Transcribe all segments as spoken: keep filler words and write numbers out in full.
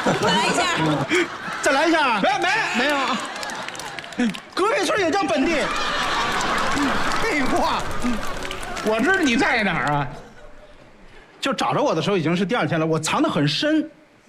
再来一下， 再来一下。 没没没有。 隔壁村也叫本地。 废话，我知道你在哪儿啊？ 就找着我的时候已经是第二天了，我藏得很深，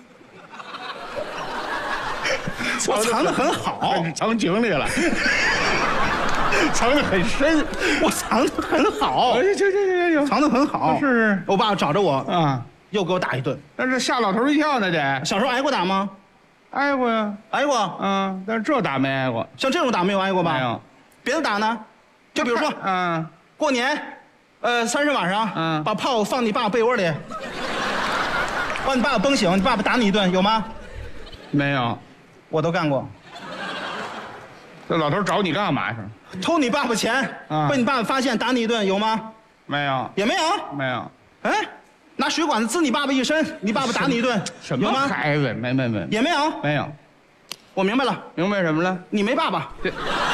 我藏得很好， 藏井里了，藏得很深， 我藏得很好， 哎，行行行行， 藏得很好。 是是， 我爸找着我啊， 又给我打一顿。 那是吓老头一跳呢，得小时候挨过打吗？ 挨过呀， 挨过。 嗯，但是这打没挨过， 像这种打没有挨过吧？ 没有。 别的打呢？就比如说， 嗯， 过年，呃，三十晚上， 嗯， 把炮放你爸被窝里，把你爸爸崩醒，你爸爸打你一顿，有吗？ 没有。 我都干过。 这老头找你干嘛去？ 偷你爸爸钱， 啊被你爸爸发现打你一顿，有吗？ 没有， 也没有。 没有。 哎，拿水管子滋你爸爸一身，你爸爸打你一顿， 什么有吗？ 孩子？没没没， 也没有。 没有。 我明白了， 明白什么了？ 你没爸爸。 这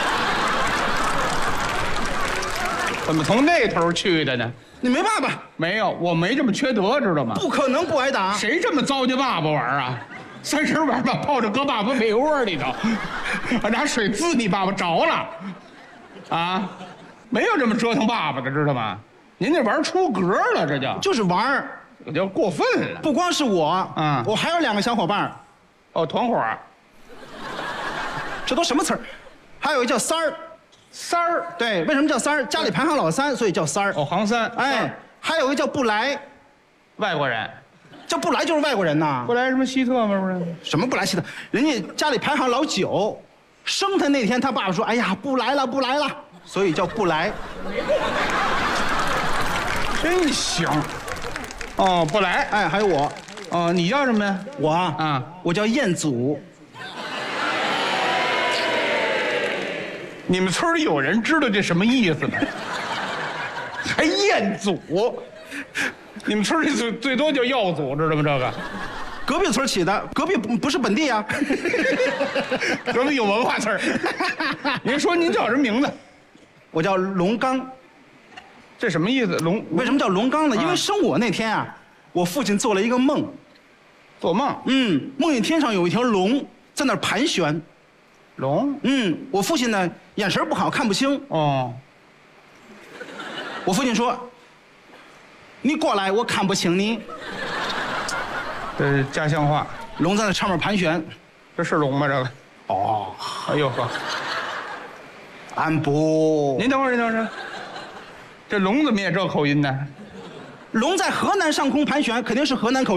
怎么从那头去的呢？ 你没爸爸， 没有，我没这么缺德，知道吗？ 不可能不挨打。 谁这么糟践爸爸玩啊？三十晚把泡着搁爸爸被窝里头，拿水滋你爸爸着了，啊，没有这么折腾爸爸的，知道吗？您这玩出格了，这叫就是玩儿， 这叫过分了。 不光是我， 嗯我还有两个小伙伴儿， 哦，团伙， 这都什么词儿？还有一个叫三儿， 三儿， 对，为什么叫三儿？家里排行老三，所以叫三儿。 哦，行三， 哎，还有一个叫布莱， 外国人， 叫布莱就是外国人呐。 布莱什么希特吗？不是？ 什么布莱希特？人家家里排行老九，生他那天他爸爸说：“哎呀，不来了，不来了。”所以叫布莱。 真行。哦，布莱， 哎，还有我， 哦，你叫什么呀？ 我啊， 啊我叫彦祖。 你们村里有人知道这什么意思吗？还彦祖，你们村里最最多叫耀祖，知道吗？这个隔壁村起的，隔壁不不是本地啊。 咱们有文化词儿。您说您叫什么名字？ 我叫龙刚。 这什么意思？龙为什么叫龙刚呢？ 啊因为生我那天啊，我父亲做了一个梦， 做梦？ 嗯，梦见天上有一条龙在那儿盘旋。 龙？ 嗯，我父亲呢眼神不好，看不清。 哦， 我父亲说：“你过来，我看不清你。 这是家乡话。” 龙在那上面盘旋。 这是龙吗？这个？ 哦， 哎呦呵！ 俺不。 您等会儿，您等会儿。这龙怎么也这口音呢？ 龙在河南上空盘旋，肯定是河南口音。